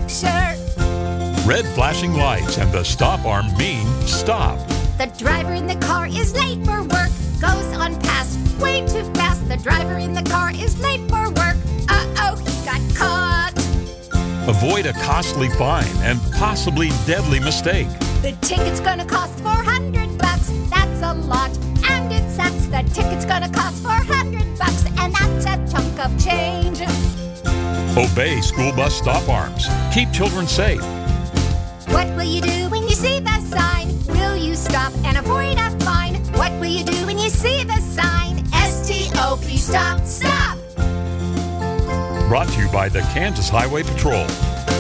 picture. Red flashing lights and the stop arm mean stop. The driver in the car is late for work. Goes on past way too fast. The driver in the car is late for work. Uh-oh, he got caught. Avoid a costly fine and possibly deadly mistake. The ticket's gonna cost $400. That's a lot. And it sucks. The ticket's gonna cost $400. And that's a chunk of change. Obey school bus stop arms. Keep children safe. What will you do when you see the sign? Will you stop and avoid a fine? What will you do when you see the sign? S-T-O-P, stop, stop! Brought to you by the Kansas Highway Patrol.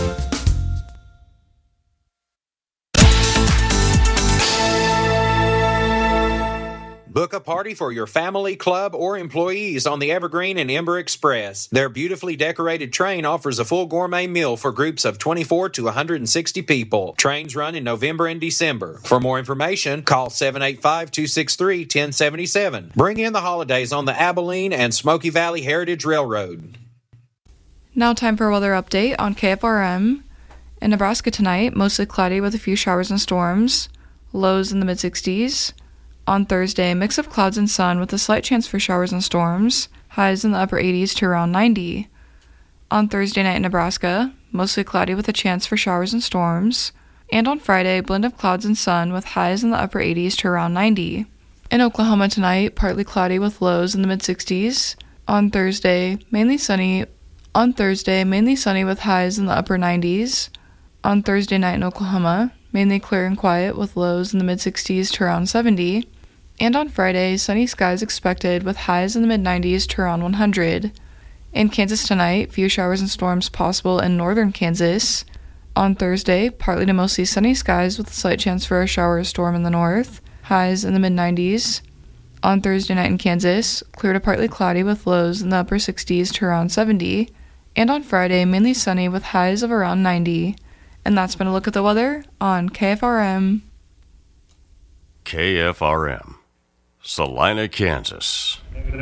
Book a party for your family, club, or employees on the Evergreen and Ember Express. Their beautifully decorated train offers a full gourmet meal for groups of 24 to 160 people. Trains run in November and December. For more information, call 785-263-1077. Bring in the holidays on the Abilene and Smoky Valley Heritage Railroad. Now time for a weather update on KFRM. In Nebraska tonight, mostly cloudy with a few showers and storms. Lows in the mid-60s. On Thursday, mix of clouds and sun with a slight chance for showers and storms, highs in the upper 80s to around 90. On Thursday night in Nebraska, mostly cloudy with a chance for showers and storms. And on Friday, blend of clouds and sun with highs in the upper 80s to around 90. In Oklahoma tonight, partly cloudy with lows in the mid-60s. On Thursday, mainly sunny with highs in the upper 90s. On Thursday night in Oklahoma, mainly clear and quiet with lows in the mid-60s to around 70. And on Friday, sunny skies expected with highs in the mid-90s to around 100. In Kansas tonight, few showers and storms possible in northern Kansas. On Thursday, partly to mostly sunny skies with a slight chance for a shower or storm in the north, highs in the mid-90s. On Thursday night in Kansas, clear to partly cloudy with lows in the upper 60s to around 70. And on Friday, mainly sunny with highs of around 90. And that's been a look at the weather on KFRM. KFRM, Salina, Kansas.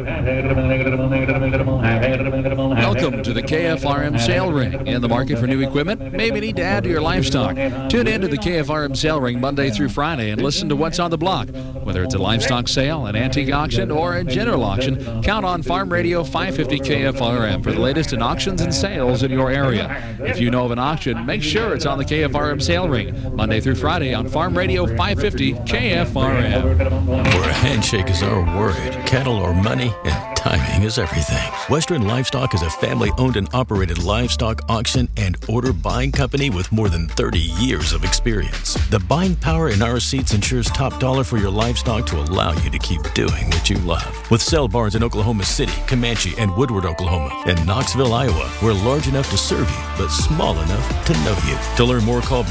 Welcome to the KFRM Sale Ring. In the market for new equipment? Maybe need to add to your livestock. Tune in to the KFRM Sale Ring Monday through Friday and listen to what's on the block. Whether it's a livestock sale, an antique auction, or a general auction, count on Farm Radio 550 KFRM for the latest in auctions and sales in your area. If you know of an auction, make sure it's on the KFRM Sale Ring Monday through Friday on Farm Radio 550 KFRM. Where a handshake is our word, cattle or money, and timing is everything. Western Livestock is a family-owned and operated livestock auction and order buying company with more than 30 years of experience. The buying power in our seats ensures top dollar for your livestock to allow you to keep doing what you love. With sale barns in Oklahoma City, Comanche, and Woodward, Oklahoma, and Knoxville, Iowa, we're large enough to serve you, but small enough to know you. To learn more, call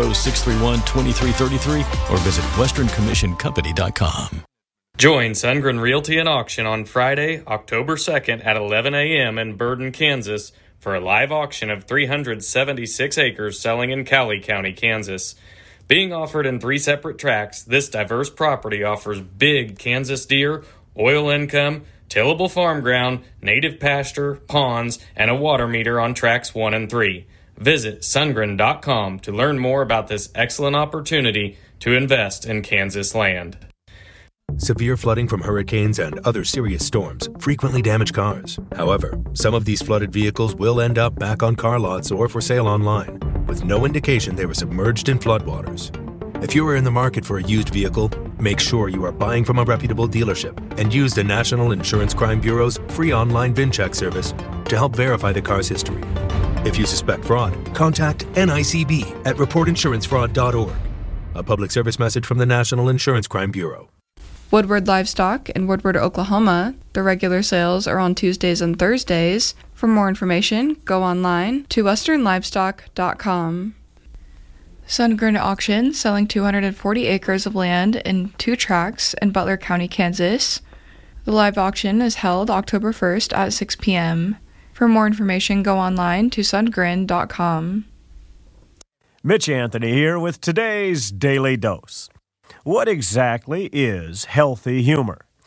940-631-2333 or visit westerncommissioncompany.com. Join Sundgren Realty and Auction on Friday, October 2nd at 11 a.m. in Burden, Kansas for a live auction of 376 acres selling in Cowley County, Kansas. Being offered in 3 separate tracts, this diverse property offers big Kansas deer, oil income, tillable farm ground, native pasture, ponds, and a water meter on tracks 1 and 3. Visit Sundgren.com to learn more about this excellent opportunity to invest in Kansas land. Severe flooding from hurricanes and other serious storms frequently damage cars. However, some of these flooded vehicles will end up back on car lots or for sale online, with no indication they were submerged in floodwaters. If you are in the market for a used vehicle, make sure you are buying from a reputable dealership and use the National Insurance Crime Bureau's free online VIN check service to help verify the car's history. If you suspect fraud, contact NICB at reportinsurancefraud.org. A public service message from the National Insurance Crime Bureau. Woodward Livestock in Woodward, Oklahoma. The regular sales are on Tuesdays and Thursdays. For more information, go online to westernlivestock.com. Sundgren Auction, selling 240 acres of land in 2 tracts in Butler County, Kansas. The live auction is held October 1st at 6 p.m. For more information, go online to sundgren.com. Mitch Anthony here with today's Daily Dose. What exactly is healthy humor?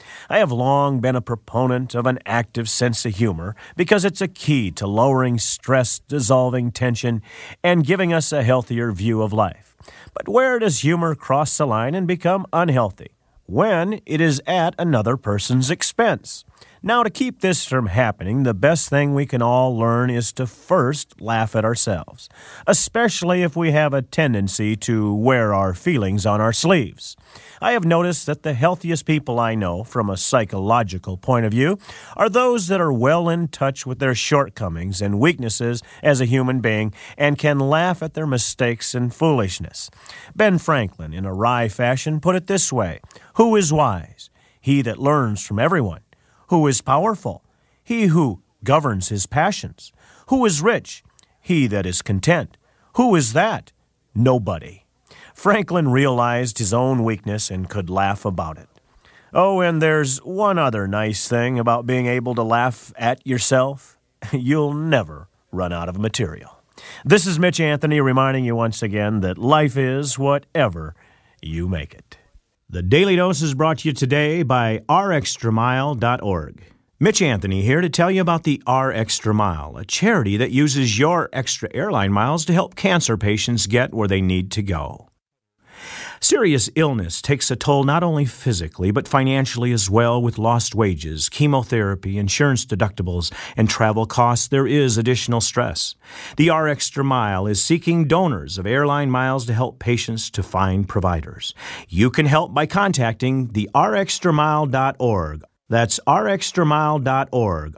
I have long been a proponent of an active sense of humor because it's a key to lowering stress, dissolving tension, and giving us a healthier view of life. But where does humor cross the line and become unhealthy? When it is at another person's expense. Now, to keep this from happening, the best thing we can all learn is to first laugh at ourselves, especially if we have a tendency to wear our feelings on our sleeves. I have noticed that the healthiest people I know, from a psychological point of view, are those that are well in touch with their shortcomings and weaknesses as a human being and can laugh at their mistakes and foolishness. Ben Franklin, in a wry fashion, put it this way: "Who is wise? He that learns from everyone. Who is powerful? He who governs his passions. Who is rich? He that is content. Who is that? Nobody." Franklin realized his own weakness and could laugh about it. Oh, and there's one other nice thing about being able to laugh at yourself. You'll never run out of material. This is Mitch Anthony reminding you once again that life is whatever you make it. The Daily Dose is brought to you today by rextramile.org. Mitch Anthony here to tell you about the R Extra Mile, a charity that uses your extra airline miles to help cancer patients get where they need to go. Serious illness takes a toll not only physically, but financially as well. With lost wages, chemotherapy, insurance deductibles, and travel costs, there is additional stress. The R Extra Mile is seeking donors of airline miles to help patients to find providers. You can help by contacting the rextramile.org. That's rextramile.org,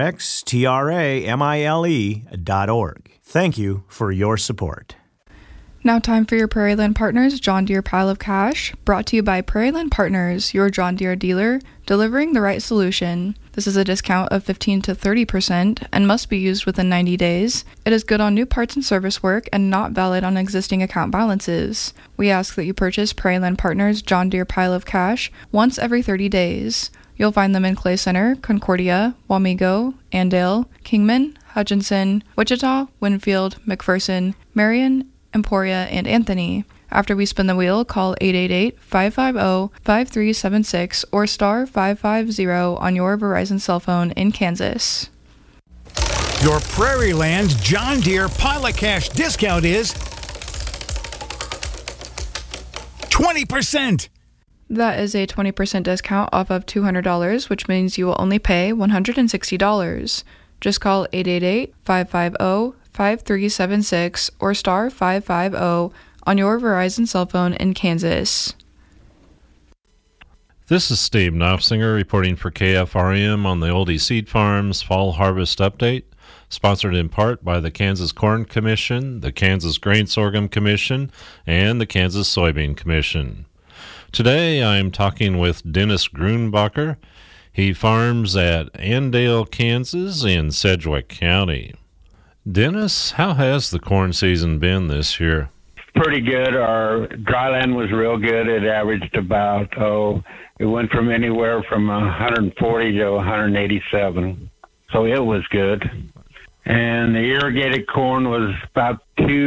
rxtramile.org. Thank you for your support. Now time for your Prairieland Partners John Deere Pile of Cash, brought to you by Prairieland Partners, your John Deere dealer, delivering the right solution. This is a discount of 15 to 30% and must be used within 90 days. It is good on new parts and service work and not valid on existing account balances. We ask that you purchase Prairieland Partners John Deere Pile of Cash once every 30 days. You'll find them in Clay Center, Concordia, Wamego, Andale, Kingman, Hutchinson, Wichita, Winfield, McPherson, Marion, Emporia, and Anthony. After we spin the wheel, call 888-550-5376 or star 550 on your Verizon cell phone in Kansas. Your Prairieland John Deere Pile of Cash discount is 20%. That is a 20% discount off of $200, which means you will only pay $160. Just call 888-550-5376 or star 550 on your Verizon cell phone in Kansas. This is Steve Knopfsinger reporting for KFRM on the Oldie Seed Farms Fall Harvest Update, sponsored in part by the Kansas Corn Commission, the Kansas Grain Sorghum Commission, and the Kansas Soybean Commission. Today I'm talking with Dennis Grunbacher. He farms at Andale, Kansas in Sedgwick County. Dennis, how has the corn season been this year? Pretty good. Our dryland was real good. It averaged about, it went from anywhere from 140 to 187. So it was good. And the irrigated corn was about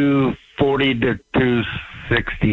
240 to 260,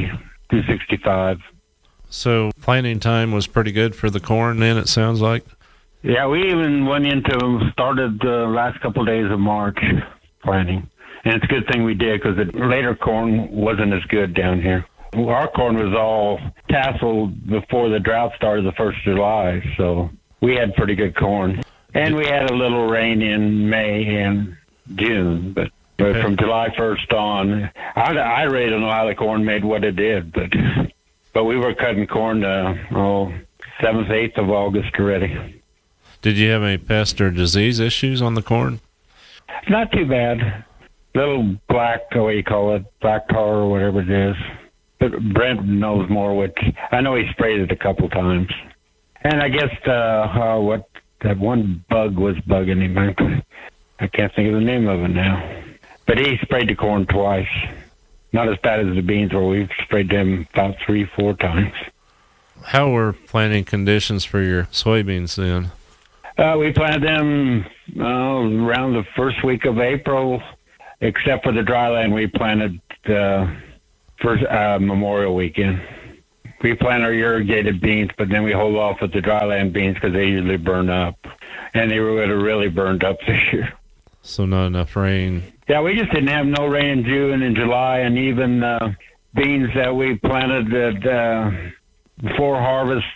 265. So planting time was pretty good for the corn then, it sounds like? Yeah, we even started the last couple of days of March planting. And it's a good thing we did because the later corn wasn't as good down here. Our corn was all tasseled before the drought started the 1st of July, so we had pretty good corn. And we had a little rain in May and June, but from July 1st on, I really don't know how the corn made what it did, but we were cutting corn 7th, 8th of August already. Did you have any pest or disease issues on the corn? Not too bad. Little black, black tar or whatever it is. But Brent knows more, which I know he sprayed it a couple times. And I guess that one bug was bugging him. I can't think of the name of it now. But he sprayed the corn twice. Not as bad as the beans, where we've sprayed them about 3-4 times. How were planting conditions for your soybeans then? We planted them around the first week of April, except for the dryland we planted first Memorial weekend. We plant our irrigated beans, but then we hold off with the dryland beans because they usually burn up. And they would have really burned up this year. So not enough rain. Yeah, we just didn't have no rain in June and July, and even beans that we planted at before harvest,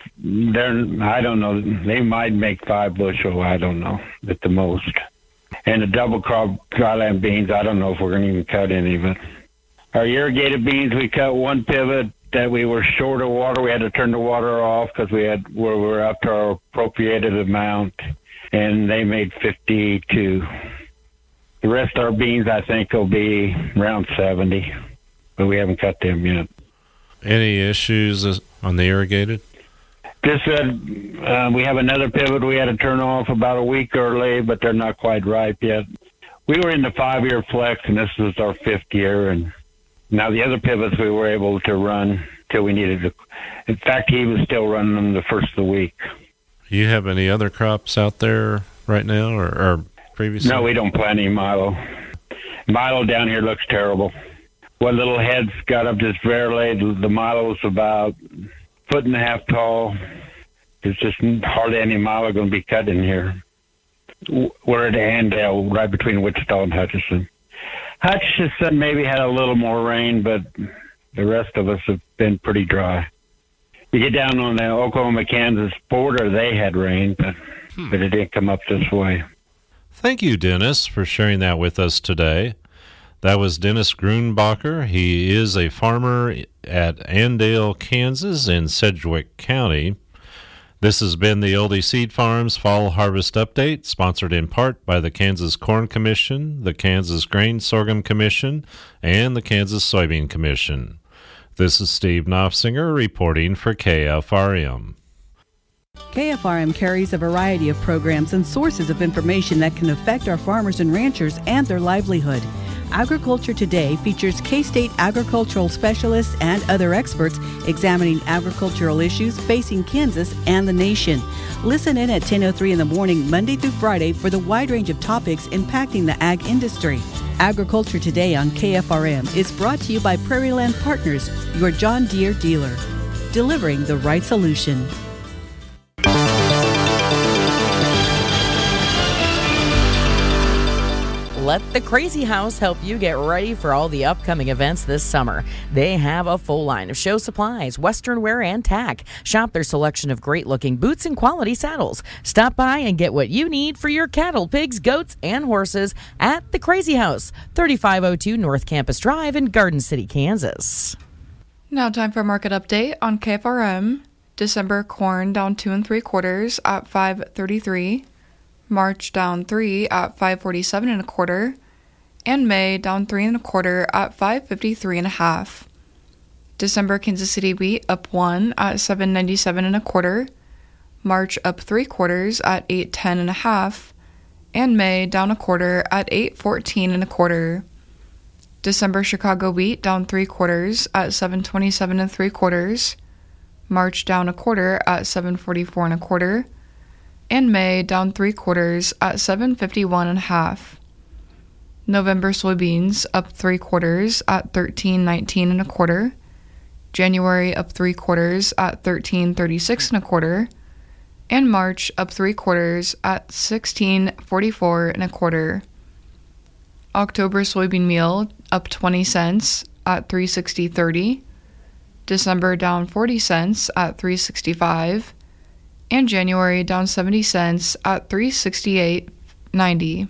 I don't know, they might make 5 bushel, I don't know, at the most. And the double crop dryland beans, I don't know if we're going to even cut any of it. Our irrigated beans, we cut one pivot that we were short of water. We had to turn the water off because we were up to our appropriated amount, and they made 52. The rest of our beans, I think, will be around 70, but we haven't cut them yet. Any issues on the irrigated? Just we have another pivot we had to turn off about a week early, but they're not quite ripe yet. We were in the 5-year flex, and this is our 5th year, and now the other pivots we were able to run till we needed to. In fact, he was still running them the first of the week. You have any other crops out there right now or previously? No, we don't plant any milo. Milo down here looks terrible. What little heads got up just barely, the milo was about 1.5 feet tall. There's just hardly any milo going to be cut in here. We're at Andale, right between Wichita and Hutchinson. Hutchinson maybe had a little more rain, but the rest of us have been pretty dry. You get down on the Oklahoma-Kansas border, they had rain, but it didn't come up this way. Thank you, Dennis, for sharing that with us today. That was Dennis Grunbacher. He is a farmer at Andale, Kansas in Sedgwick County. This has been the Oldie Seed Farms Fall Harvest Update, sponsored in part by the Kansas Corn Commission, the Kansas Grain Sorghum Commission, and the Kansas Soybean Commission. This is Steve Knopfsinger reporting for KFRM. KFRM carries a variety of programs and sources of information that can affect our farmers and ranchers and their livelihood. Agriculture Today features K-State agricultural specialists and other experts examining agricultural issues facing Kansas and the nation. Listen in at 10:03 in the morning, Monday through Friday, for the wide range of topics impacting the ag industry. Agriculture Today on KFRM is brought to you by Prairie Land Partners, your John Deere dealer, delivering the right solution. Let the Crazy House help you get ready for all the upcoming events this summer. They have a full line of show supplies, western wear, and tack. Shop their selection of great-looking boots and quality saddles. Stop by and get what you need for your cattle, pigs, goats, and horses at the Crazy House, 3502 North Campus Drive in Garden City, Kansas. Now time for a market update on KFRM. December corn down 2 3/4 at $5.33. March down 3 at $5.47 1/4, and May down 3 1/4 at $5.53 1/2. December Kansas City wheat up 1 at $7.97 1/4, March up 3/4 at $8.10 1/2, and May down 1/4 at $8.14 1/4. December Chicago wheat down 3/4 at $7.27 3/4, March down 1/4 at $7.44 1/4. And May down 3/4 at $7.51 1/2. November soybeans up 3/4 at $13.19 1/4. January up 3/4 at $13.36 1/4. And March up 3/4 at $16.44 1/4. October soybean meal up 20 cents at $3.60.30. December down 40 cents at $3.65. And January down 70 cents at $3.68.90.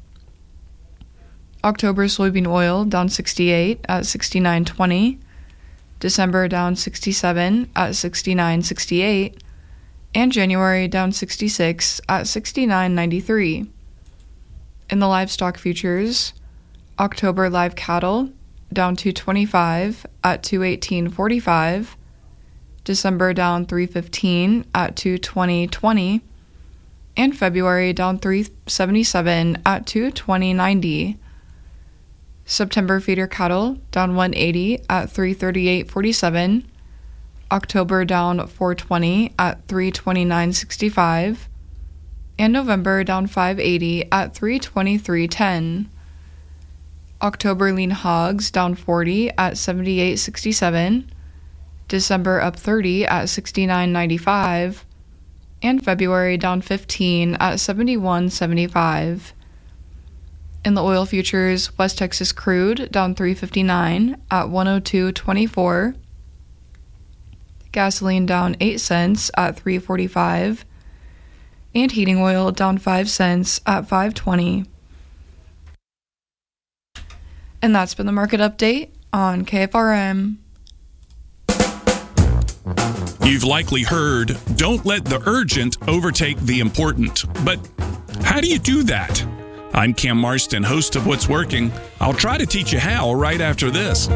October soybean oil down 68 at $69.20. December down 67 at $69.68. And January down 66 at $69.93. In the livestock futures, October live cattle down 225 at $218.45. December down 315 at $220.20, and February down 377 at $220.90. September feeder cattle down 180 at $338.47. October down 420 at $329.65, and November down 580 at $323.10. October lean hogs down 40 at $78.67. December up 30 at 69.95, and February down 15 at 71.75. In the oil futures, West Texas crude down $3.59 at 102.24. Gasoline down 8 cents at $3.45. And heating oil down 5 cents at $5.20. And that's been the market update on KFRM. You've likely heard, don't let the urgent overtake the important. But how do you do that? I'm Cam Marston, host of What's Working. I'll try to teach you how right after this.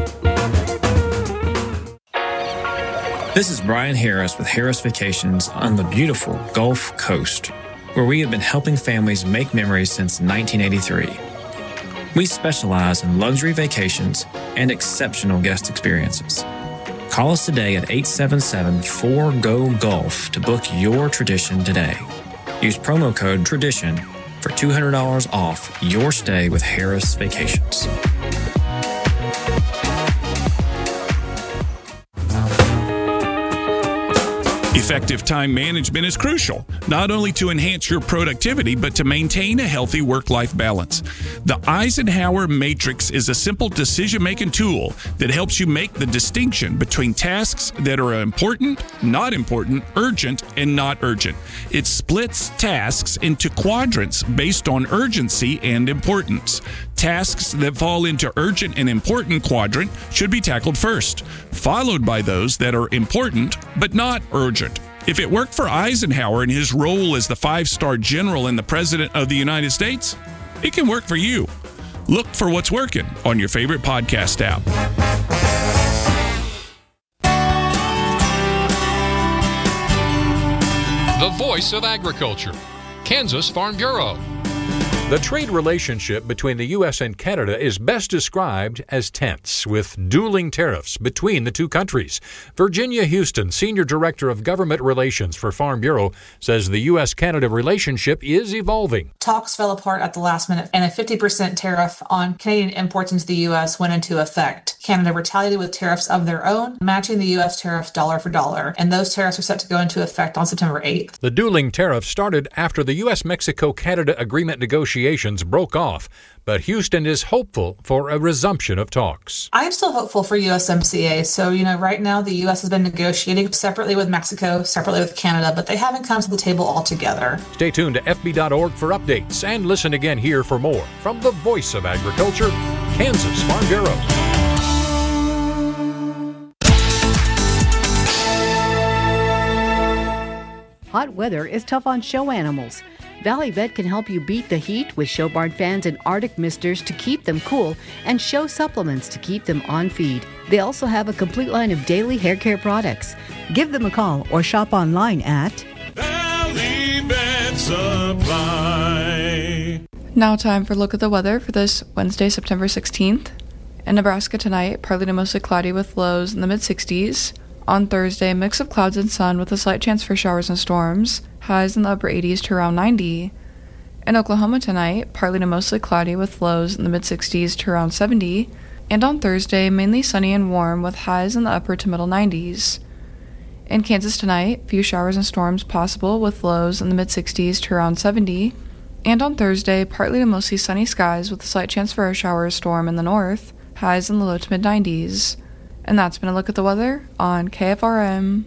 This is Brian Harris with Harris Vacations on the beautiful Gulf Coast, where we have been helping families make memories since 1983. We specialize in luxury vacations and exceptional guest experiences. Call us today at 877-4GO-GULF to book your tradition today. Use promo code TRADITION for $200 off your stay with Harris Vacations. Effective time management is crucial, not only to enhance your productivity, but to maintain a healthy work-life balance. The Eisenhower Matrix is a simple decision-making tool that helps you make the distinction between tasks that are important, not important, urgent, and not urgent. It splits tasks into quadrants based on urgency and importance. Tasks that fall into urgent and important quadrant should be tackled first, followed by those that are important but not urgent. If it worked for Eisenhower in his role as the 5-star general and the President of the United States, it can work for you. Look for What's Working on your favorite podcast app. The voice of agriculture, Kansas Farm Bureau. The trade relationship between the U.S. and Canada is best described as tense, with dueling tariffs between the two countries. Virginia Houston, Senior Director of Government Relations for Farm Bureau, says the U.S.-Canada relationship is evolving. Talks fell apart at the last minute, and a 50% tariff on Canadian imports into the U.S. went into effect. Canada retaliated with tariffs of their own, matching the U.S. tariff dollar for dollar, and those tariffs are set to go into effect on September 8th. The dueling tariffs started after the U.S.-Mexico-Canada agreement negotiations broke off, but Houston is hopeful for a resumption of talks. I'm still hopeful for USMCA. So, right now the U.S. has been negotiating separately with Mexico, separately with Canada, but they haven't come to the table altogether. Stay tuned to FB.org for updates and listen again here for more from the Voice of Agriculture, Kansas Farm Bureau. Hot weather is tough on show animals. Valley Vet can help you beat the heat with show barn fans and Arctic misters to keep them cool and show supplements to keep them on feed. They also have a complete line of daily hair care products. Give them a call or shop online at Valley Vet Supply. Now time for a look at the weather for this Wednesday, September 16th. In Nebraska tonight, partly to mostly cloudy with lows in the mid-60s. On Thursday, a mix of clouds and sun with a slight chance for showers and storms. Highs in the upper 80s to around 90. In Oklahoma tonight, partly to mostly cloudy with lows in the mid-60s to around 70. And on Thursday, mainly sunny and warm with highs in the upper to middle 90s. In Kansas tonight, few showers and storms possible with lows in the mid-60s to around 70. And on Thursday, partly to mostly sunny skies with a slight chance for a shower or storm in the north. Highs in the low to mid-90s. And that's been a look at the weather on KFRM.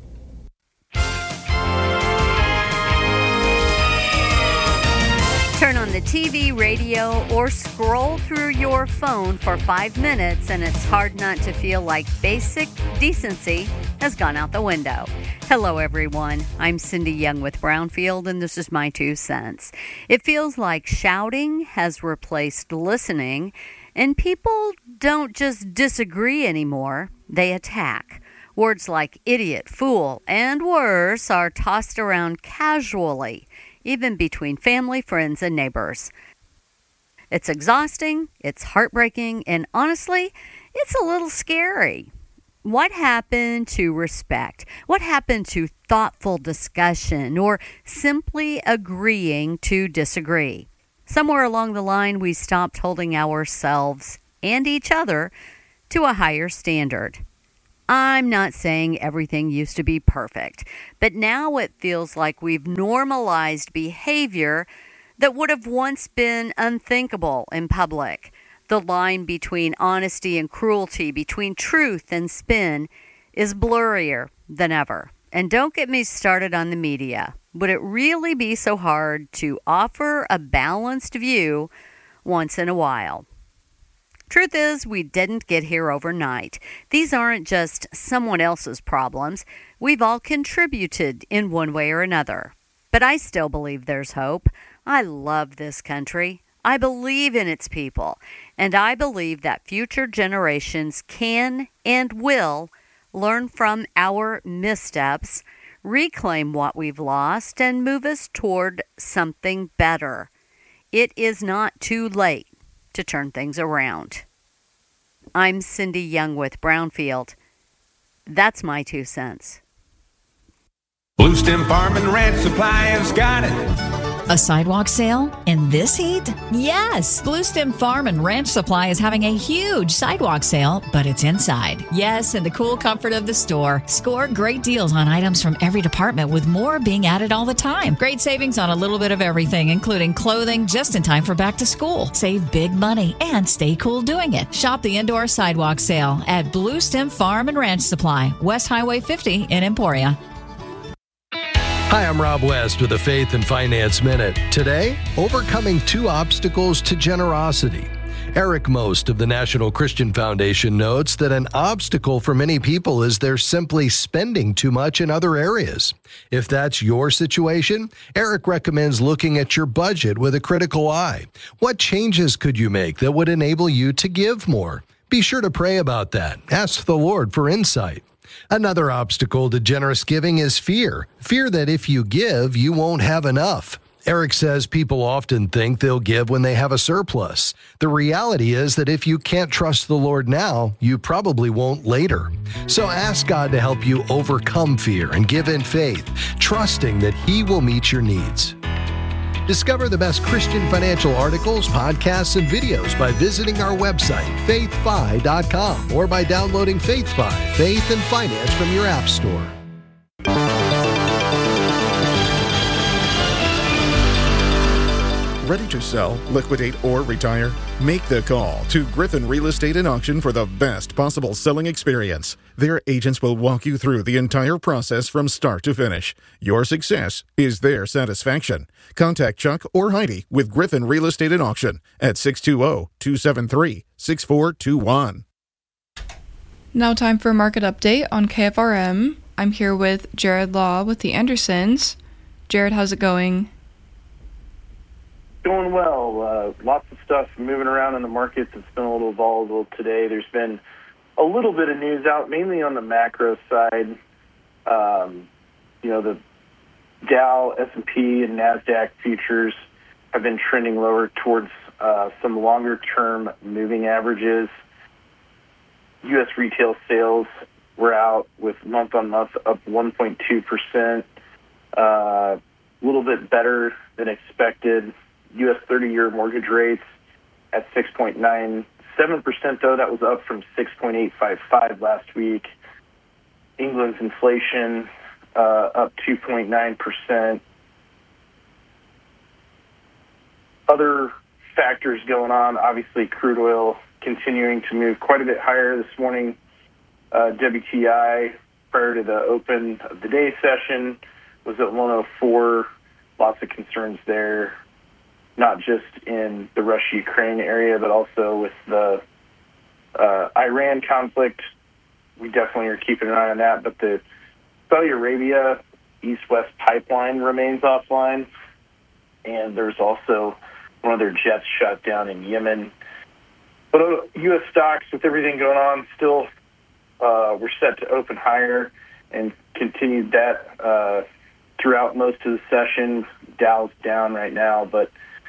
Turn on the TV, radio, or scroll through your phone for 5 minutes, and it's hard not to feel like basic decency has gone out the window. Hello, everyone. I'm Cindy Young with Brownfield, and this is my 2 cents. It feels like shouting has replaced listening, and people don't just disagree anymore, they attack. Words like idiot, fool, and worse are tossed around casually, even between family, friends, and neighbors. It's exhausting, it's heartbreaking, and honestly, it's a little scary. What happened to respect? What happened to thoughtful discussion or simply agreeing to disagree? Somewhere along the line, we stopped holding ourselves and each other to a higher standard. I'm not saying everything used to be perfect, but now it feels like we've normalized behavior that would have once been unthinkable in public. The line between honesty and cruelty, between truth and spin, is blurrier than ever. And don't get me started on the media. Would it really be so hard to offer a balanced view once in a while? Truth is, we didn't get here overnight. These aren't just someone else's problems. We've all contributed in one way or another. But I still believe there's hope. I love this country. I believe in its people. And I believe that future generations can and will learn from our missteps, reclaim what we've lost, and move us toward something better. It is not too late to turn things around. I'm Cindy Young with Brownfield. That's my 2 cents. Blue Stem Farm and Ranch Supply has got it. A sidewalk sale in this heat? Yes! Blue Stem Farm and Ranch Supply is having a huge sidewalk sale, but it's inside. Yes, in the cool comfort of the store. Score great deals on items from every department, with more being added all the time. Great savings on a little bit of everything, including clothing, just in time for back to school. Save big money and stay cool doing it. Shop the indoor sidewalk sale at Blue Stem Farm and Ranch Supply, West Highway 50 in Emporia. Hi, I'm Rob West with the Faith and Finance Minute. Today, overcoming 2 obstacles to generosity. Eric Most of the National Christian Foundation notes that an obstacle for many people is they're simply spending too much in other areas. If that's your situation, Eric recommends looking at your budget with a critical eye. What changes could you make that would enable you to give more? Be sure to pray about that. Ask the Lord for insight. Another obstacle to generous giving is fear. Fear that if you give, you won't have enough. Eric says people often think they'll give when they have a surplus. The reality is that if you can't trust the Lord now, you probably won't later. So ask God to help you overcome fear and give in faith, trusting that He will meet your needs. Discover the best Christian financial articles, podcasts, and videos by visiting our website, faithfi.com, or by downloading FaithFi, Faith and Finance, from your app store. Ready to sell, liquidate, or retire? Make the call to Griffin Real Estate and Auction for the best possible selling experience. Their agents will walk you through the entire process from start to finish. Your success is their satisfaction. Contact Chuck or Heidi with Griffin Real Estate and Auction at 620-273-6421. Now time for a market update on KFRM. I'm here with Jared Law with the Andersons. Jared, how's it going? Going well. Lots of stuff moving around in the markets. It's been a little volatile today. There's been a little bit of news out, mainly on the macro side. The Dow, S&P, and NASDAQ futures have been trending lower towards some longer-term moving averages. U.S. retail sales were out with month-on-month up 1.2%, a little bit better than expected. U.S. 30-year mortgage rates at 6.97%, though. That was up from 6.855 last week. England's inflation up 2.9%. Other factors going on, obviously crude oil continuing to move quite a bit higher this morning. WTI, prior to the open of the day session, was at 104. Lots of concerns there, not just in the Russia-Ukraine area, but also with the Iran conflict. We definitely are keeping an eye on that. But the Saudi Arabia East-West pipeline remains offline. And there's also one of their jets shot down in Yemen. But U.S. stocks, with everything going on, still we're set to open higher and continued that throughout most of the session. Dow's down right now, but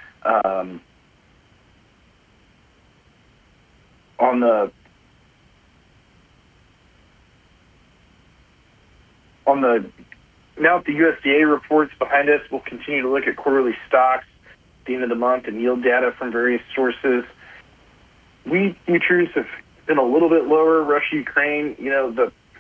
now that the USDA reports behind us, we'll continue to look at quarterly stocks at the end of the month and yield data from various sources. Wheat futures have been a little bit lower. Russia, Ukraine, the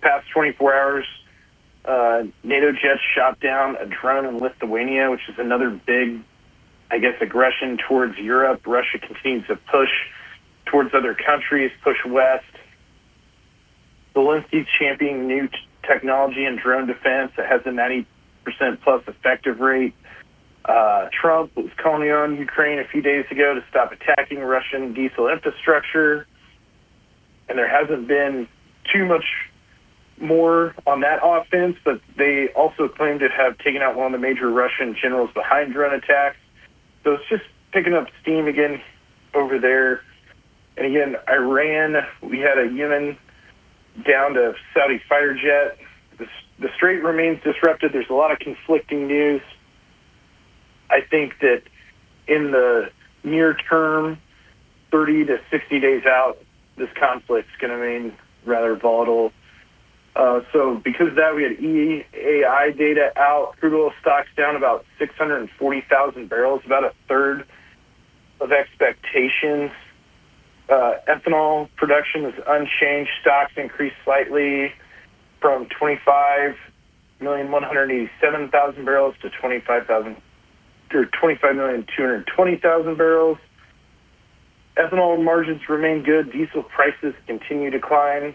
past 24 hours, NATO jets shot down a drone in Lithuania, which is another big, I guess, aggression towards Europe. Russia continues to push towards other countries, push west. Zelensky's championing new technology in drone defense that has a 90% plus effective rate. Trump was calling on Ukraine a few days ago to stop attacking Russian diesel infrastructure, and there hasn't been too much more on that offense, but they also claim to have taken out one of the major Russian generals behind drone attacks. So it's just picking up steam again over there. And again, Iran, we had a Yemen down to Saudi fighter jet. The strait remains disrupted. There's a lot of conflicting news. I think that in the near term, 30 to 60 days out, this conflict's going to remain rather volatile. So because of that, we had EAI data out. Crude oil stocks down about 640,000 barrels, about a third of expectations. Ethanol production was unchanged. Stocks increased slightly from 25,187,000 barrels to 25,220,000 barrels. Ethanol margins remain good. Diesel prices continue to climb.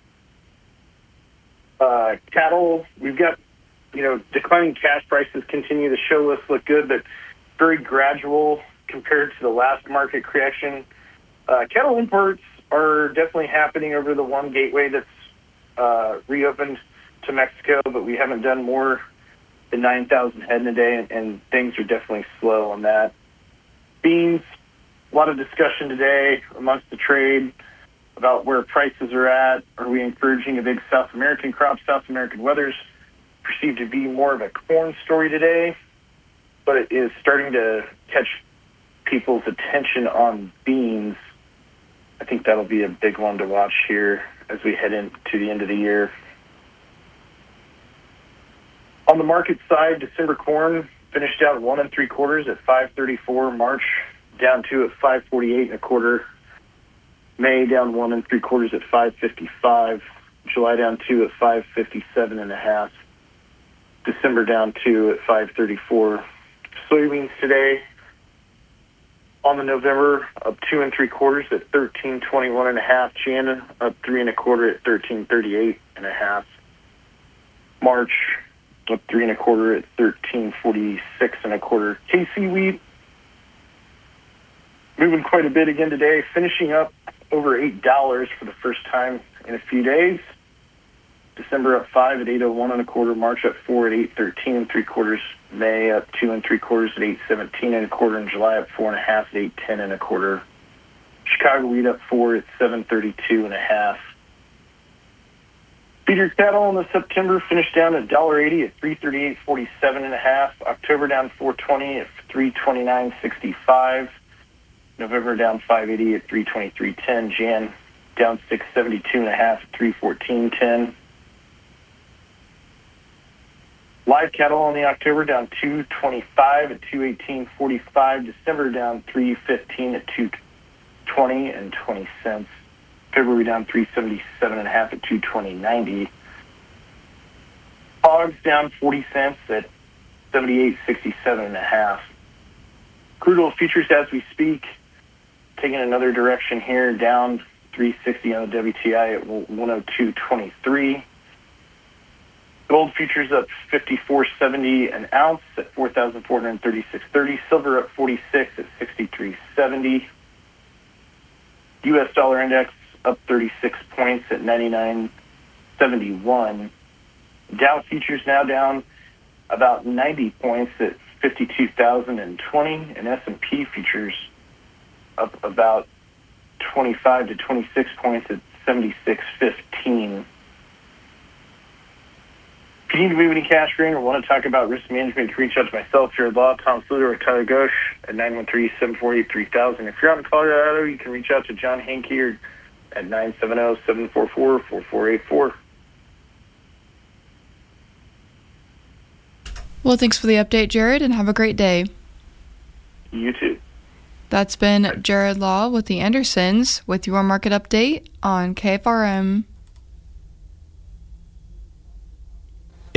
Cattle, we've got, declining cash prices continue. The show lists look good, but very gradual compared to the last market correction. Cattle imports are definitely happening over the one gateway that's reopened to Mexico, but we haven't done more than 9,000 head in a day, and things are definitely slow on that. Beans, a lot of discussion today amongst the trade about where prices are at. Are we encouraging a big South American crop? South American weather's perceived to be more of a corn story today, but it is starting to catch people's attention on beans. I think that'll be a big one to watch here as we head into the end of the year. On the market side, December corn finished out 1 3/4 at 5.34. March down 2 at 5.48 1/4. May down 1 3/4 at 5.55. July down 2 at 5.57 1/2. December down 2 at 5.34. Soybeans today on the November up 2 3/4 at 13.21 1/2. Jan up 3 1/4 at 13.38 1/2. March up 3 1/4 at 13.46 1/4. KC wheat moving quite a bit again today, finishing up over $8 for the first time in a few days. December up 5 at 8.01 1/4. March up 4 at 8.13 3/4. May up 2 3/4 at 8.17 1/4. And July up 4 1/2 at 8.10 1/4. Chicago wheat up 4 at 7.32 1/2. Feeder cattle in the September finished down at $1.80 at 338.47 1/2. October down 4.20 at 329.65. November down 5.80 at 323.10. Jan down 6.72 1/2 at 314.10. Live cattle on the October down 2.25 at 218.45. December down 3.15 at 220 and 20 cents. February down 377 1/2 at 220.90. Hogs down 40 cents at 78.67 1/2. Crude oil futures as we speak, taking another direction here, down 360 on the WTI at 102.23. Gold futures up 54.70 an ounce at 4,436.30. Silver up 46 at 63.70. U.S. dollar index up 36 points at 99.71. Dow futures now down about 90 points at 52,020, and S&P futures up about 25 to 26 points at 76.15. If you need to move any cash green or want to talk about risk management, you can reach out to myself, Jared Law, Tom Sluter, or Tyler Gosch at 913-748-3000. If you're out in Colorado, you can reach out to John Hankey at 970-744-4484. Well, thanks for the update, Jared, and have a great day. You too. That's been Jared Law with the Andersons with your market update on KFRM.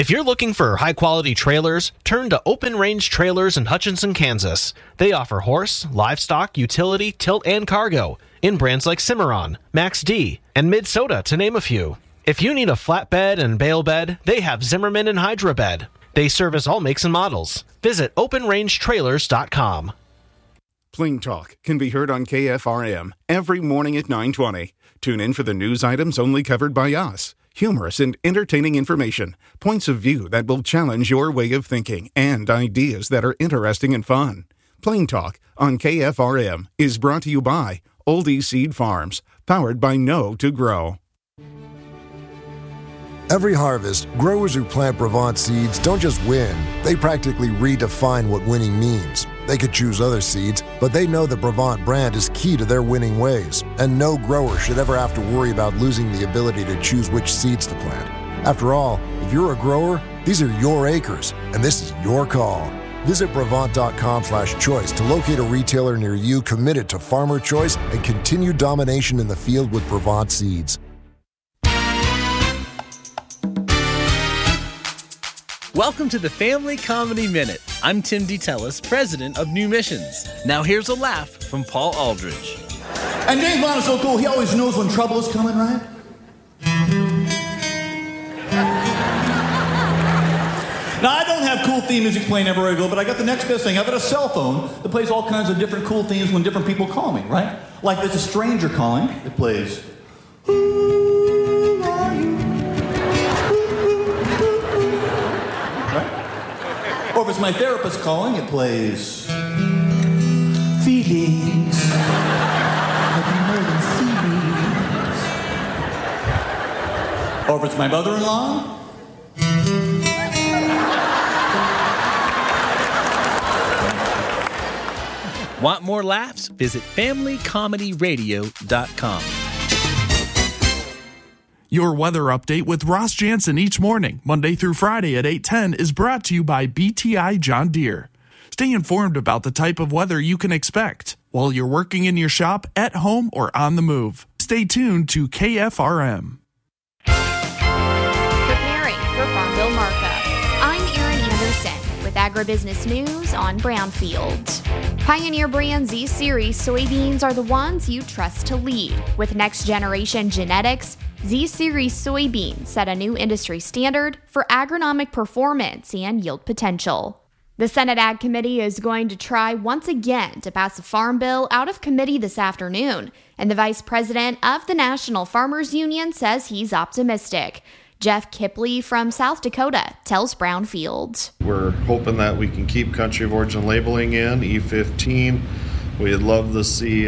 If you're looking for high-quality trailers, turn to Open Range Trailers in Hutchinson, Kansas. They offer horse, livestock, utility, tilt, and cargo in brands like Cimarron, Max D, and Mid-Soda, to name a few. If you need a flatbed and bale bed, they have Zimmerman and Hydra Bed. They service all makes and models. Visit OpenRangeTrailers.com. Plain Talk can be heard on KFRM every morning at 9:20. Tune in for the news items only covered by us. Humorous and entertaining information, points of view that will challenge your way of thinking, and ideas that are interesting and fun. Plain Talk on KFRM is brought to you by Oldie Seed Farms, powered by Know to Grow. Every harvest, growers who plant Brevant seeds don't just win, they practically redefine what winning means. They could choose other seeds, but they know the Brevant brand is key to their winning ways, and no grower should ever have to worry about losing the ability to choose which seeds to plant. After all, if you're a grower, these are your acres, and this is your call. Visit Brevant.com/choice to locate a retailer near you committed to farmer choice and continued domination in the field with Brevant seeds. Welcome to the Family Comedy Minute. I'm Tim DeTellis, president of New Missions. Now here's a laugh from Paul Aldridge. And James Bond is so cool, he always knows when trouble is coming, right? Now, I don't have cool theme music playing everywhere I go, but I got the next best thing. I've got a cell phone that plays all kinds of different cool themes when different people call me, right? Like there's a stranger calling, it plays, who are you? Or if it's my therapist calling, it plays feelings. Have you more than feelings? Or if it's my mother-in-law, Want more laughs? Visit FamilyComedyRadio.com. Your weather update with Ross Jansen each morning, Monday through Friday at 8:10, is brought to you by BTI John Deere. Stay informed about the type of weather you can expect while you're working in your shop, at home, or on the move. Stay tuned to KFRM. Preparing for Farm Bill markup. I'm Erin Anderson with Agribusiness News on Brownfield. Pioneer brand Z-Series soybeans are the ones you trust to lead. With next-generation genetics, Z-Series soybeans set a new industry standard for agronomic performance and yield potential. The Senate Ag Committee is going to try once again to pass a farm bill out of committee this afternoon, and the vice president of the National Farmers Union says he's optimistic. Jeff Kipley from South Dakota tells Brownfield. We're hoping that we can keep country of origin labeling in, E15. We'd love to see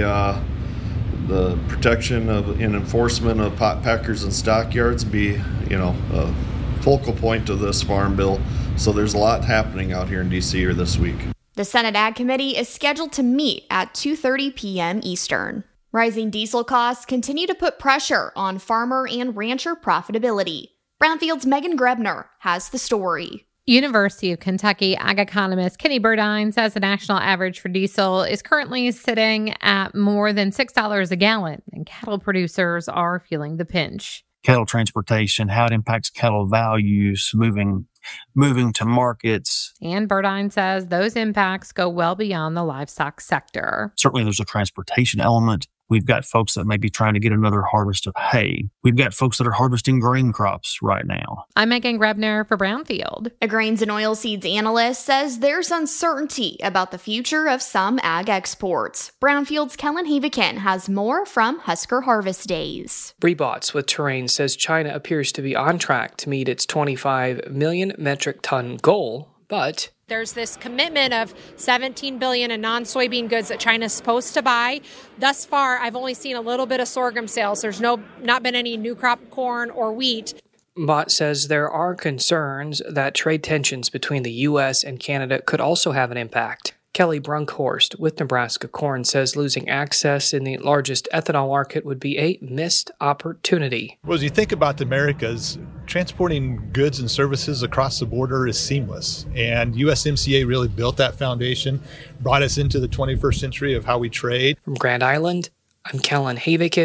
the protection of and enforcement of pot packers and stockyards be, a focal point of this farm bill. So there's a lot happening out here in D.C. this week. The Senate Ag Committee is scheduled to meet at 2:30 p.m. Eastern. Rising diesel costs continue to put pressure on farmer and rancher profitability. Brownfield's Megan Grebner has the story. University of Kentucky ag economist Kenny Burdine says the national average for diesel is currently sitting at more than $6 a gallon, and cattle producers are feeling the pinch. Cattle transportation, how it impacts cattle values, moving to markets. And Burdine says those impacts go well beyond the livestock sector. Certainly there's a transportation element. We've got folks that may be trying to get another harvest of hay. We've got folks that are harvesting grain crops right now. I'm Megan Grebner for Brownfield. A grains and oilseeds analyst says there's uncertainty about the future of some ag exports. Brownfield's Kellen Havikin has more from Husker Harvest Days. Rebots with Terrain says China appears to be on track to meet its 25 million metric ton goal, but there's this commitment of $17 billion in non-soybean goods that China's supposed to buy. Thus far, I've only seen a little bit of sorghum sales. There's not been any new crop corn or wheat. Bott says there are concerns that trade tensions between the U.S. and Canada could also have an impact. Kelly Brunkhorst with Nebraska Corn says losing access in the largest ethanol market would be a missed opportunity. Well, as you think about the Americas, transporting goods and services across the border is seamless. And USMCA really built that foundation, brought us into the 21st century of how we trade. From Grand Island, I'm Kellen Havikin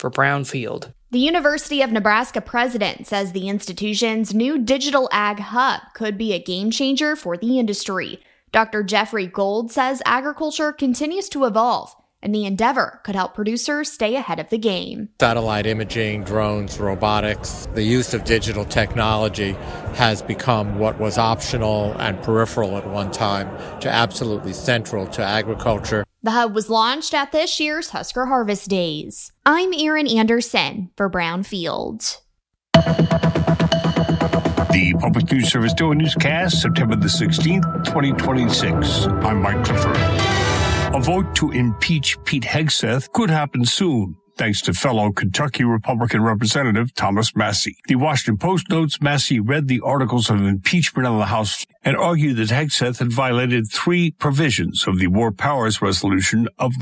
for Brownfield. The University of Nebraska president says the institution's new digital ag hub could be a game changer for the industry. Dr. Jeffrey Gold says agriculture continues to evolve, and the endeavor could help producers stay ahead of the game. Satellite imaging, drones, robotics, the use of digital technology has become what was optional and peripheral at one time to absolutely central to agriculture. The hub was launched at this year's Husker Harvest Days. I'm Erin Anderson for Brownfield. The Public News Service Daily Newscast, September the 16th, 2026. I'm Mike Clifford. A vote to impeach Pete Hegseth could happen soon, thanks to fellow Kentucky Republican Representative Thomas Massie. The Washington Post notes Massie read the articles of impeachment on the House and argued that Hegseth had violated 3 provisions of the War Powers Resolution of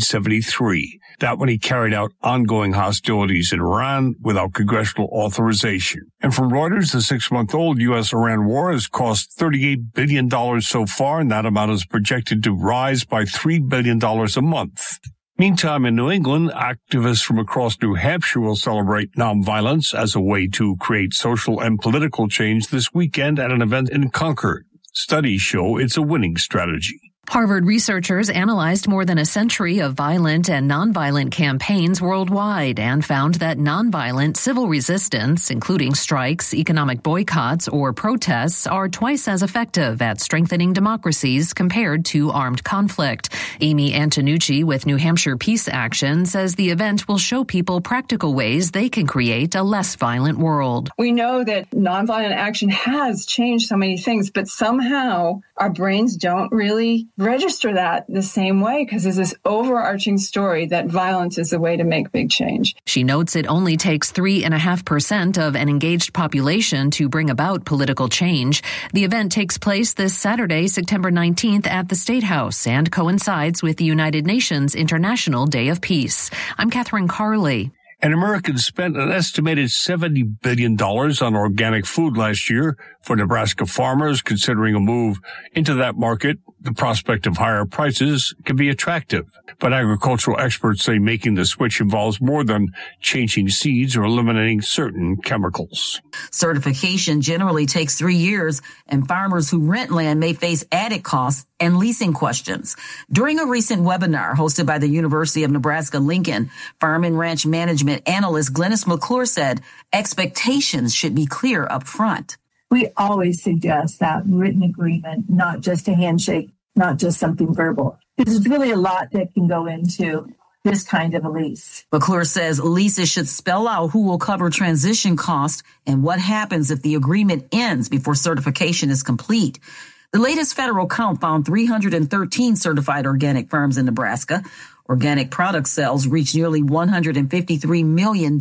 1973. That when he carried out ongoing hostilities in Iran without congressional authorization. And from Reuters, the 6-month-old U.S.-Iran war has cost $38 billion so far, and that amount is projected to rise by $3 billion a month. Meantime, in New England, activists from across New Hampshire will celebrate nonviolence as a way to create social and political change this weekend at an event in Concord. Studies show it's a winning strategy. Harvard researchers analyzed more than a century of violent and nonviolent campaigns worldwide and found that nonviolent civil resistance, including strikes, economic boycotts, or protests, are twice as effective at strengthening democracies compared to armed conflict. Amy Antonucci with New Hampshire Peace Action says the event will show people practical ways they can create a less violent world. We know that nonviolent action has changed so many things, but somehow our brains don't really register that the same way because there's this overarching story that violence is the way to make big change. She notes it only takes 3.5% of an engaged population to bring about political change. The event takes place this Saturday, September 19th at the State House and coincides with the United Nations International Day of Peace. I'm Catherine Carley. And Americans spent an estimated $70 billion on organic food last year. For Nebraska farmers considering a move into that market, the prospect of higher prices can be attractive. But agricultural experts say making the switch involves more than changing seeds or eliminating certain chemicals. Certification generally takes 3 years, and farmers who rent land may face added costs and leasing questions. During a recent webinar hosted by the University of Nebraska-Lincoln, farm and ranch management analyst Glennis McClure said expectations should be clear up front. We always suggest that written agreement, not just a handshake, not just something verbal. There's really a lot that can go into this kind of a lease. McClure says leases should spell out who will cover transition costs and what happens if the agreement ends before certification is complete. The latest federal count found 313 certified organic farms in Nebraska. Organic product sales reached nearly $153 million in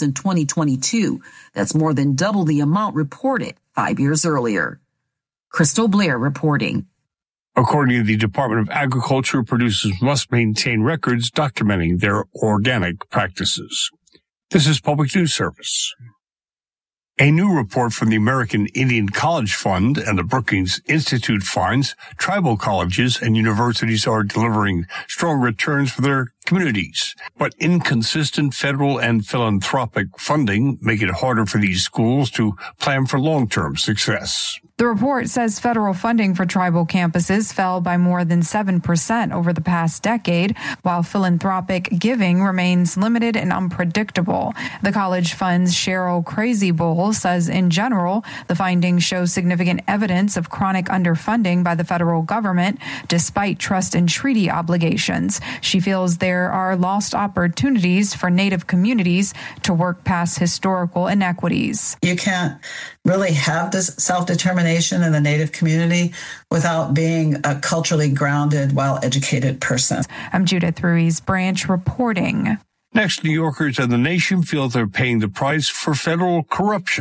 2022. That's more than double the amount reported 5 years earlier. Crystal Blair reporting. According to the Department of Agriculture, producers must maintain records documenting their organic practices. This is Public News Service. A new report from the American Indian College Fund and the Brookings Institute finds tribal colleges and universities are delivering strong returns for their communities, but inconsistent federal and philanthropic funding make it harder for these schools to plan for long-term success. The report says federal funding for tribal campuses fell by more than 7% over the past decade, while philanthropic giving remains limited and unpredictable. The college fund's Cheryl Crazybull says in general, the findings show significant evidence of chronic underfunding by the federal government, despite trust and treaty obligations. She feels there are lost opportunities for Native communities to work past historical inequities. You can't really have this self-determination in the Native community without being a culturally grounded, well-educated person. I'm Judith Ruiz Branch reporting. Next, New Yorkers and the nation feel they're paying the price for federal corruption.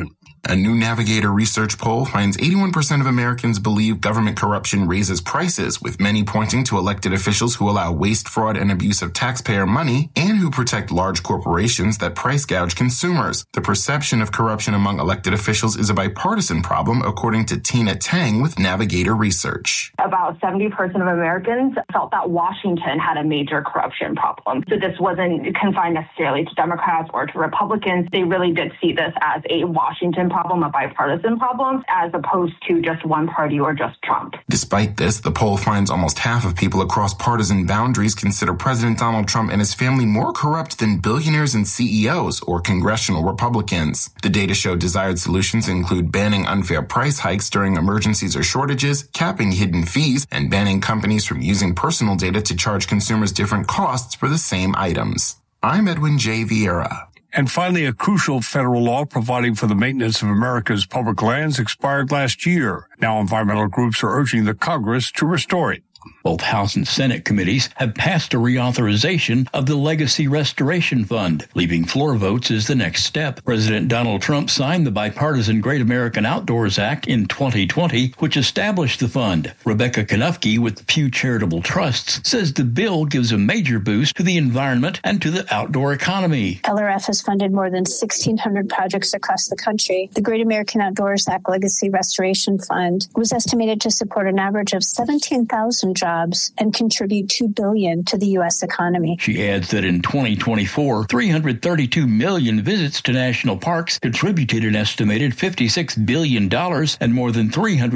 A new Navigator research poll finds 81% of Americans believe government corruption raises prices, with many pointing to elected officials who allow waste, fraud, and abuse of taxpayer money and who protect large corporations that price gouge consumers. The perception of corruption among elected officials is a bipartisan problem, according to Tina Tang with Navigator Research. About 70% of Americans felt that Washington had a major corruption problem. So this wasn't confined necessarily to Democrats or to Republicans. They really did see this as a Washington problem, a bipartisan problem, as opposed to just one party or just Trump. Despite this, the poll finds almost half of people across partisan boundaries consider President Donald Trump and his family more corrupt than billionaires and CEOs or congressional Republicans. The data show desired solutions include banning unfair price hikes during emergencies or shortages, capping hidden fees, and banning companies from using personal data to charge consumers different costs for the same items. I'm Edwin J. Vieira. And finally, a crucial federal law providing for the maintenance of America's public lands expired last year. Now environmental groups are urging the Congress to restore it. Both House and Senate committees have passed a reauthorization of the Legacy Restoration Fund. Leaving floor votes is the next step. President Donald Trump signed the bipartisan Great American Outdoors Act in 2020, which established the fund. Rebecca Kanufke with the Pew Charitable Trusts says the bill gives a major boost to the environment and to the outdoor economy. LRF has funded more than 1,600 projects across the country. The Great American Outdoors Act Legacy Restoration Fund was estimated to support an average of 17,000 jobs and contribute $2 billion to the U.S. economy. She adds that in 2024, 332 million visits to national parks contributed an estimated $56 billion and more than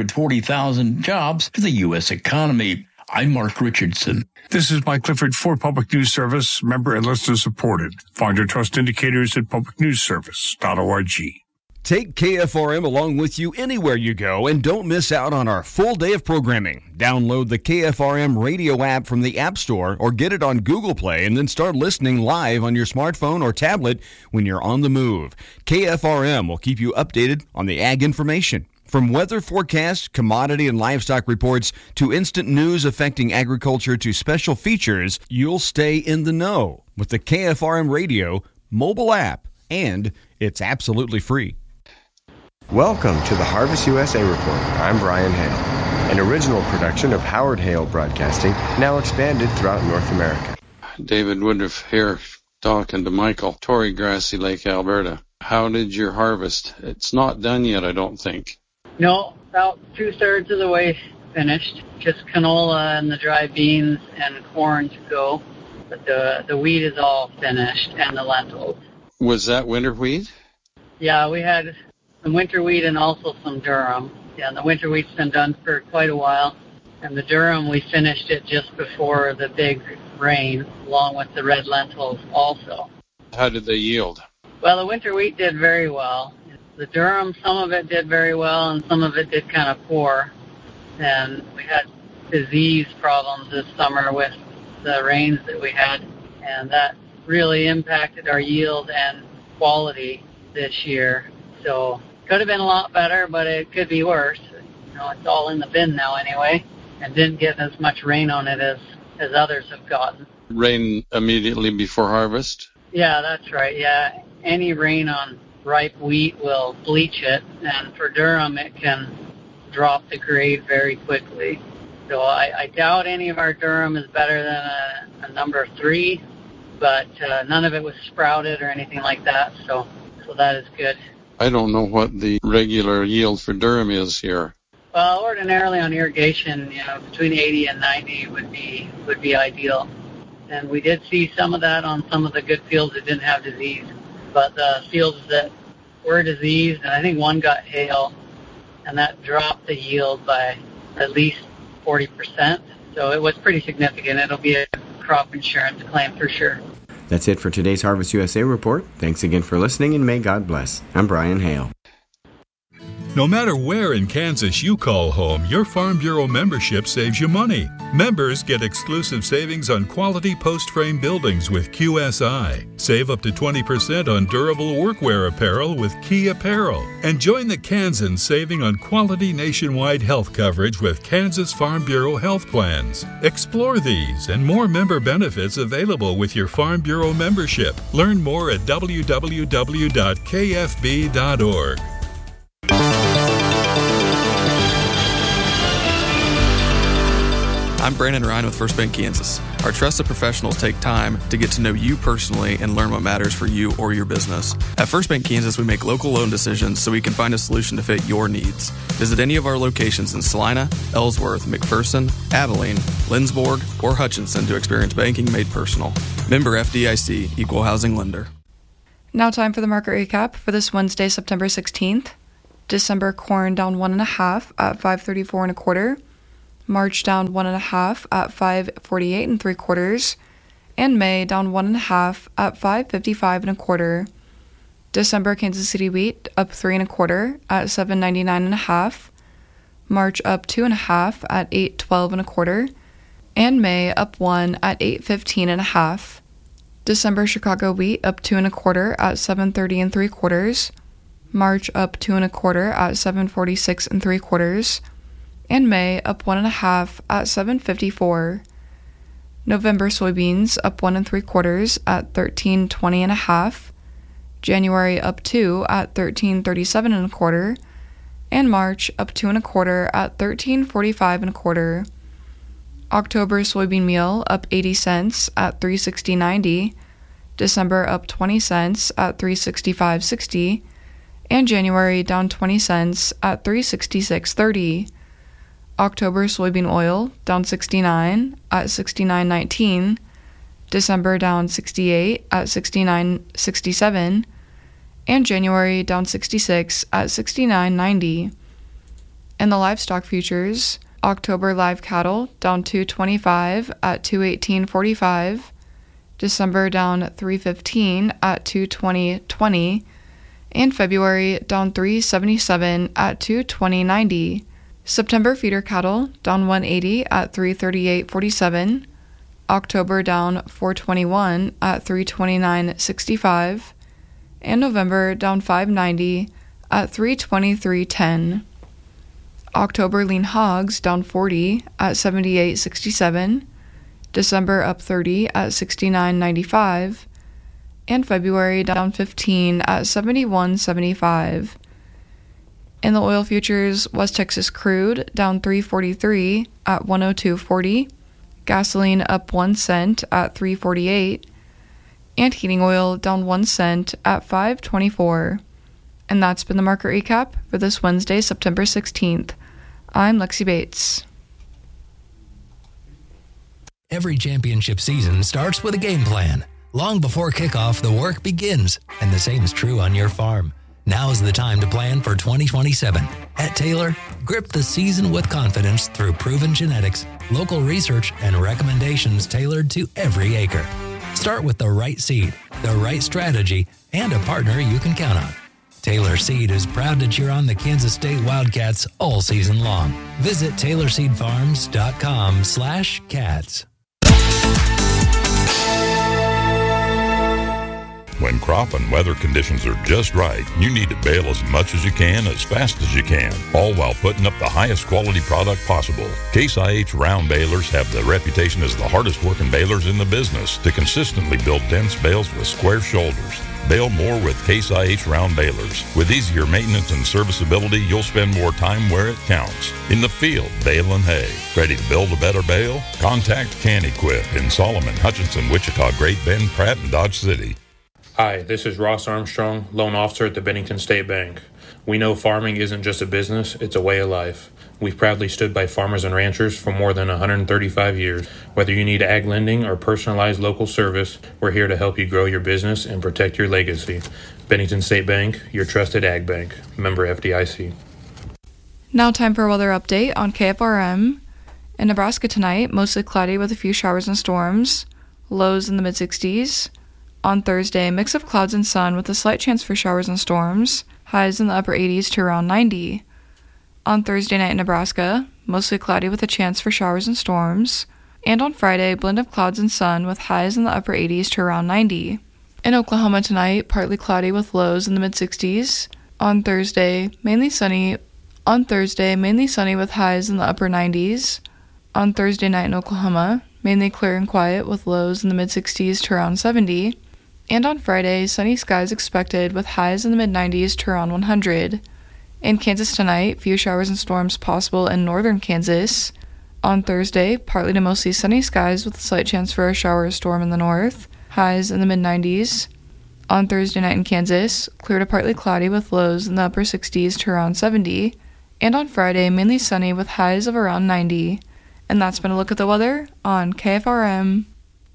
340,000 jobs to the U.S. economy. I'm Mark Richardson. This is Mike Clifford for Public News Service, member and listener supported. Find your trust indicators at publicnewsservice.org. Take KFRM along with you anywhere you go and don't miss out on our full day of programming. Download the KFRM radio app from the App Store or get it on Google Play and then start listening live on your smartphone or tablet when you're on the move. KFRM will keep you updated on the ag information. From weather forecasts, commodity and livestock reports, to instant news affecting agriculture to special features, you'll stay in the know with the KFRM radio mobile app, and it's absolutely free. Welcome to the Harvest USA Report. I'm Brian Hale, an original production of Howard Hale Broadcasting, now expanded throughout North America. David Woodruff here, talking to Michael, Torrey Grassy Lake, Alberta. How did your harvest? It's not done yet, I don't think. No, about 2/3 of the way finished. Just canola and the dry beans and corn to go. But the wheat is all finished and the lentils. Was that winter wheat? Yeah, we had some winter wheat and also some durum. Yeah, and the winter wheat's been done for quite a while. And the durum, we finished it just before the big rain, along with the red lentils also. How did they yield? Well, the winter wheat did very well. The durum, some of it did very well, and some of it did kind of poor. And we had disease problems this summer with the rains that we had, and that really impacted our yield and quality this year. So could have been a lot better, but it could be worse. You know, it's all in the bin now anyway, and didn't get as much rain on it as others have gotten. Rain immediately before harvest? Yeah, that's right. Yeah, any rain on ripe wheat will bleach it, and for durum it can drop the grade very quickly. So I doubt any of our durum is better than a number 3, but none of it was sprouted or anything like that, so that is good. I don't know what the regular yield for durum is here. Well, ordinarily on irrigation, between 80 and 90 would be ideal. And we did see some of that on some of the good fields that didn't have disease. But the fields that were diseased, and I think one got hail, and that dropped the yield by at least 40%. So it was pretty significant. It'll be a crop insurance claim for sure. That's it for today's Harvest USA Report. Thanks again for listening, and may God bless. I'm Brian Hale. No matter where in Kansas you call home, your Farm Bureau membership saves you money. Members get exclusive savings on quality post-frame buildings with QSI. Save up to 20% on durable workwear apparel with Key Apparel. And join the Kansans saving on quality nationwide health coverage with Kansas Farm Bureau health plans. Explore these and more member benefits available with your Farm Bureau membership. Learn more at www.kfb.org. I'm Brandon Ryan with First Bank Kansas. Our trusted professionals take time to get to know you personally and learn what matters for you or your business. At First Bank Kansas, we make local loan decisions so we can find a solution to fit your needs. Visit any of our locations in Salina, Ellsworth, McPherson, Abilene, Lindsborg, or Hutchinson to experience banking made personal. Member FDIC, Equal Housing Lender. Now time for the market recap for this Wednesday, September 16th. December corn down 1.5 at $5.34 1/4. March down 1.5 at $5.48 3/4. And May down 1.5 at $5.55 1/4. December Kansas City wheat up 3 1/4 at $7.99 1/2. March up 2.5 at $8.12 1/4. And May up 1 at $8.15 1/2. December Chicago wheat up 2 1/4 at $7.30 3/4. March up 2 1/4 at $7.46 3/4. And May up 1.5 at $7.54. November soybeans up 1 3/4 at $13.20 1/2. January up 2 at $13.37 1/4. And March up 2 1/4 at $13.45 1/4. October soybean meal up 80 cents at $3.60.90. December up 20 cents at $3.65.60. And January down 20 cents at $3.66.30. October soybean oil down 69 at $69.19. December down 68 at $69.67. And January down 66 at $69.90. And the livestock futures, October live cattle down 225 at $218.45. December down 315 at $220.20. And February down 377 at $220.90. September feeder cattle down 180 at $338.47. October down 421 at $329.65. And November down 590 at $323.10. October lean hogs down 40 at $78.67. December up 30 at $69.95. And February down 15 at $71.75. In the oil futures, West Texas crude down $3.43 at $102.40. Gasoline up 1 cent at $3.48. And heating oil down 1 cent at $5.24. And that's been the market recap for this Wednesday, September 16th. I'm Lexi Bates. Every championship season starts with a game plan. Long before kickoff, the work begins, and the same is true on your farm. Now is the time to plan for 2027. At Taylor, grip the season with confidence through proven genetics, local research, and recommendations tailored to every acre. Start with the right seed, the right strategy, and a partner you can count on. Taylor Seed is proud to cheer on the Kansas State Wildcats all season long. Visit TaylorSeedFarms.com/cats. When crop and weather conditions are just right, you need to bale as much as you can, as fast as you can, all while putting up the highest quality product possible. Case IH round balers have the reputation as the hardest working balers in the business to consistently build dense bales with square shoulders. Bale more with Case IH round balers. With easier maintenance and serviceability, you'll spend more time where it counts. In the field, baling hay. Ready to build a better bale? Contact Can-Equip in Solomon, Hutchinson, Wichita, Great Bend, Pratt, and Dodge City. Hi, this is Ross Armstrong, loan officer at the Bennington State Bank. We know farming isn't just a business, it's a way of life. We've proudly stood by farmers and ranchers for more than 135 years. Whether you need ag lending or personalized local service, we're here to help you grow your business and protect your legacy. Bennington State Bank, your trusted ag bank. Member FDIC. Now time for a weather update on KFRM. In Nebraska tonight, mostly cloudy with a few showers and storms. Lows in the mid-60s. On Thursday, mix of clouds and sun with a slight chance for showers and storms. Highs in the upper 80s to around 90. On Thursday night in Nebraska, mostly cloudy with a chance for showers and storms. And on Friday, blend of clouds and sun with highs in the upper 80s to around 90. In Oklahoma tonight, partly cloudy with lows in the mid-60s. On Thursday, mainly sunny with highs in the upper 90s. On Thursday night in Oklahoma, mainly clear and quiet with lows in the mid-60s to around 70. And on Friday, sunny skies expected with highs in the mid-90s to around 100. In Kansas tonight, few showers and storms possible in northern Kansas. On Thursday, partly to mostly sunny skies with a slight chance for a shower or storm in the north. Highs in the mid-90s. On Thursday night in Kansas, clear to partly cloudy with lows in the upper 60s to around 70. And on Friday, mainly sunny with highs of around 90. And that's been a look at the weather on KFRM.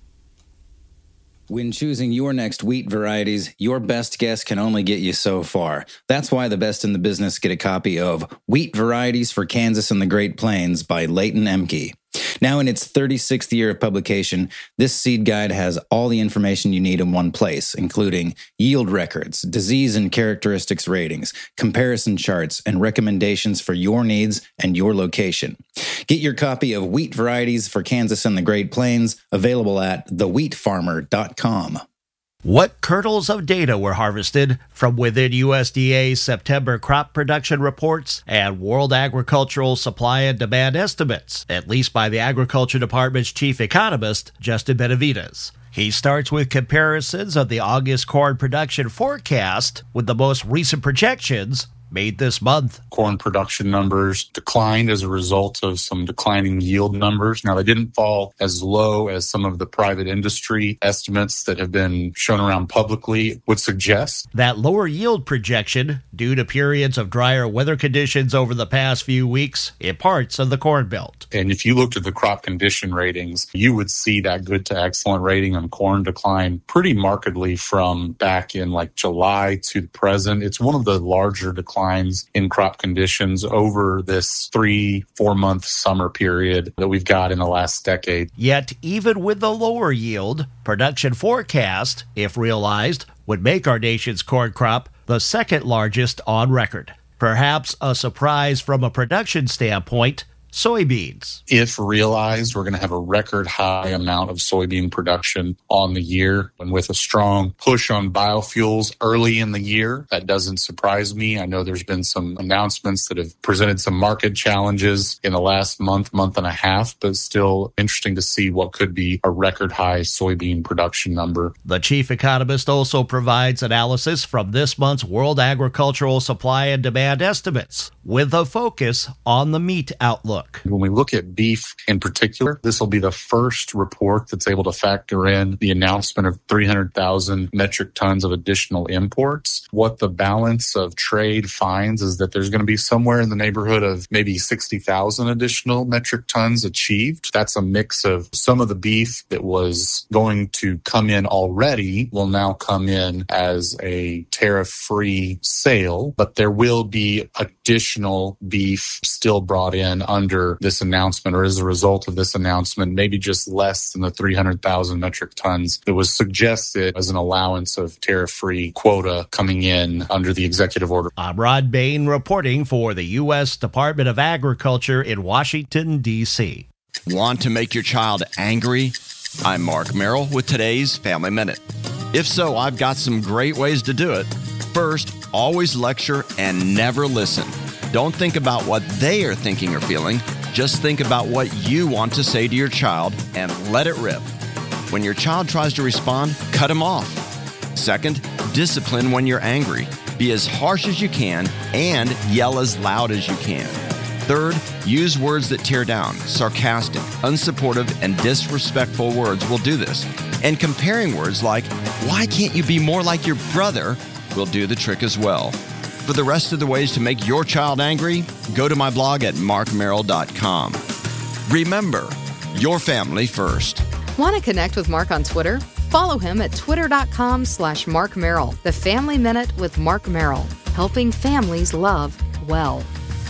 When choosing your next wheat varieties, your best guess can only get you so far. That's why the best in the business get a copy of Wheat Varieties for Kansas and the Great Plains by Leighton Emke. Now in its 36th year of publication, this seed guide has all the information you need in one place, including yield records, disease and characteristics ratings, comparison charts, and recommendations for your needs and your location. Get your copy of Wheat Varieties for Kansas and the Great Plains, available at thewheatfarmer.com. What kernels of data were harvested from within USDA's September crop production reports and World Agricultural Supply and Demand estimates, at least by the Agriculture Department's chief economist, Justin Benavides. He starts with comparisons of the August corn production forecast with the most recent projections made this month. Corn production numbers declined as a result of some declining yield numbers. Now, they didn't fall as low as some of the private industry estimates that have been shown around publicly would suggest. That lower yield projection, due to periods of drier weather conditions over the past few weeks in parts of the Corn Belt. And if you looked at the crop condition ratings, you would see that good to excellent rating on corn decline pretty markedly from back in like July to the present. It's one of the larger declines in crop conditions over this 3-4 month summer period that we've got in the last decade. Yet, even with the lower yield, production forecast, if realized, would make our nation's corn crop the second largest on record. Perhaps a surprise from a production standpoint, soybeans. If realized, we're going to have a record high amount of soybean production on the year. And with a strong push on biofuels early in the year, that doesn't surprise me. I know there's been some announcements that have presented some market challenges in the last month and a half, but still interesting to see what could be a record high soybean production number. The chief economist also provides analysis from this month's World Agricultural Supply and Demand estimates, with a focus on the meat outlook. When we look at beef in particular, this will be the first report that's able to factor in the announcement of 300,000 metric tons of additional imports. What the balance of trade finds is that there's going to be somewhere in the neighborhood of maybe 60,000 additional metric tons achieved. That's a mix of some of the beef that was going to come in already will now come in as a tariff-free sale, but there will be additional beef still brought in under this announcement, or as a result of this announcement, maybe just less than the 300,000 metric tons that was suggested as an allowance of tariff-free quota coming in under the executive order. I'm Rod Bain reporting for the U.S. Department of Agriculture in Washington, D.C. Want to make your child angry? I'm Mark Merrill with today's Family Minute. If so, I've got some great ways to do it. First, always lecture and never listen. Don't think about what they are thinking or feeling. Just think about what you want to say to your child and let it rip. When your child tries to respond, cut him off. Second, discipline when you're angry. Be as harsh as you can and yell as loud as you can. Third, use words that tear down. Sarcastic, unsupportive, and disrespectful words will do this. And comparing words like, "Why can't you be more like your brother?" will do the trick as well. For the rest of the ways to make your child angry, go to my blog at markmerrill.com. Remember, your family first. Want to connect with Mark on Twitter? Follow him at twitter.com/Mark Merrill. The Family Minute with Mark Merrill, helping families love well.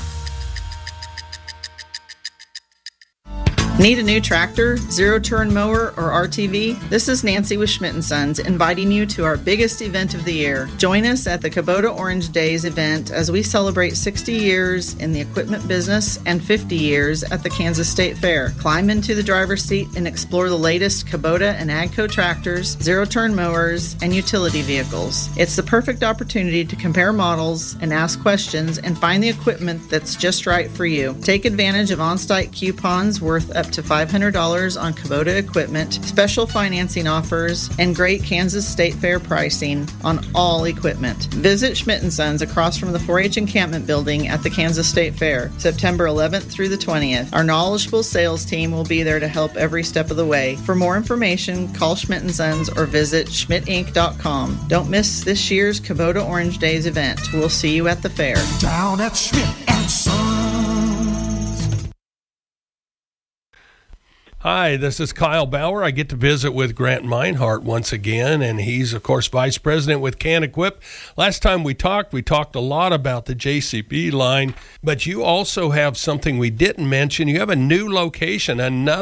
Need a new tractor, zero-turn mower, or RTV? This is Nancy with Schmidt & Sons inviting you to our biggest event of the year. Join us at the Kubota Orange Days event as we celebrate 60 years in the equipment business and 50 years at the Kansas State Fair. Climb into the driver's seat and explore the latest Kubota and AGCO tractors, zero-turn mowers, and utility vehicles. It's the perfect opportunity to compare models and ask questions and find the equipment that's just right for you. Take advantage of on-site coupons worth up up to $500 on Kubota equipment, special financing offers, and great Kansas State Fair pricing on all equipment. Visit Schmidt & Sons across from the 4-H encampment building at the Kansas State Fair, September 11th through the 20th. Our knowledgeable sales team will be there to help every step of the way. For more information, call Schmidt & Sons or visit schmidtinc.com. Don't miss this year's Kubota Orange Days event. We'll see you at the fair. Down at Schmidt & Sons. Hi, this is Kyle Bauer. I get to visit with Grant Meinhardt once again, and he's, of course, Vice President with CanEquip. Last time we talked a lot about the JCB line, but you also have something we didn't mention. You have a new location, another